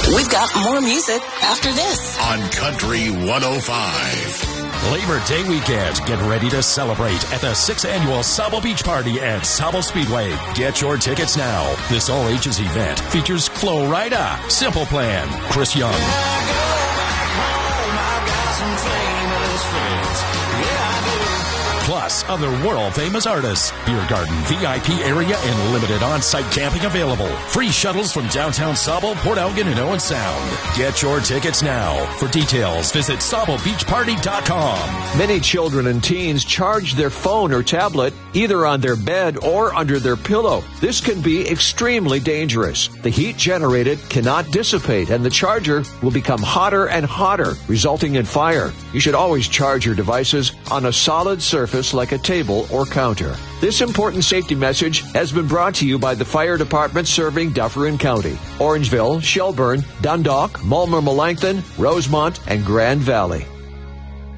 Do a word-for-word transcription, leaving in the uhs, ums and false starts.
We've got more music after this on Country one oh five. Labor Day weekend. Get ready to celebrate at the sixth Annual Sabo Beach Party at Sabo Speedway. Get your tickets now. This all-ages event features Flo Rida, Simple Plan, Chris Young. Plus, other world-famous artists. Beer garden, V I P area, and limited on-site camping available. Free shuttles from downtown Sabo, Port Elgin, and Owen Sound. Get your tickets now. For details, visit sabo beach party dot com. Many children and teens charge their phone or tablet either on their bed or under their pillow. This can be extremely dangerous. The heat generated cannot dissipate, and the charger will become hotter and hotter, resulting in fire. You should always charge your devices on a solid surface like a table or counter. This important safety message has been brought to you by the fire department serving Dufferin County, Orangeville, Shelburne, Dundalk, Mulmer, Melanchthon, Rosemont, and Grand Valley.